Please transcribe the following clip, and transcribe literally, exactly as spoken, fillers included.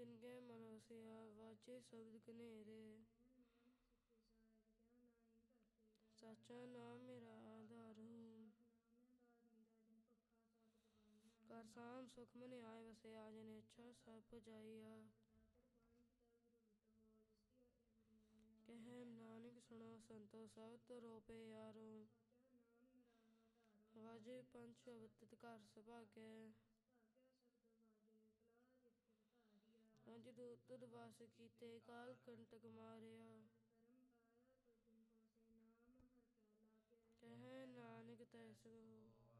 ਜਿਨ ਕੇ ਮਨ ਵਸਿਆ ਵਾਜੇ ਸ਼ਬਦ ਕਨੇਰੇ। ਸਾਚਾ ਨਾਮ ਮੇਰਾ ਆਧਾਰ, ਕਰ ਸਾਂਭ ਸੁਖ ਮਨ ਆਏ ਵਸਿਆ। ਜਿਨ ਇੱਛਾ ਸਭ ਪੁਜਾਈਆ, ਕਹਿ ਨਾਨਕ ਸੁਣੋ ਸੰਤੋ ਸਭ ਤੁਰੋ ਪਿਆਰੋ। ਵਾਜੇ ਪੰਜ ਸ਼ਬਦ ਤਿਤ ਘਰ ਸੁਭਾਗੈ, ਪੰਜ ਦੂਤ ਤਦ ਵਾਸ ਕੀਤੇ ਕਾਲ ਕੰਟਕ ਮਾਰਿਆ। ਕਹਿ ਨਾਨਕ ਤੈ ਸੁਖ